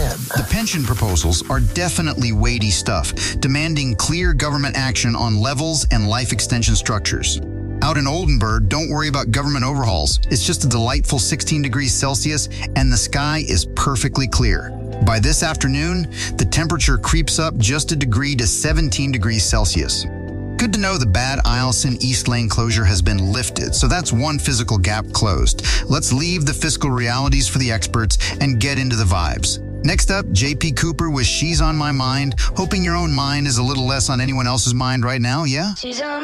The pension proposals are definitely weighty stuff, demanding clear government action on levels and life extension structures. Out in Oldenburg, don't worry about government overhauls. It's just a delightful 16 degrees Celsius and the sky is perfectly clear. By this afternoon, the temperature creeps up just a degree to 17 degrees Celsius. Good to know the bad Eielson East Lane closure has been lifted, so that's one physical gap closed. Let's leave the fiscal realities for the experts and get into the vibes. Next up, JP Cooper with She's on My Mind, hoping your own mind is a little less on anyone else's mind right now, yeah? She's on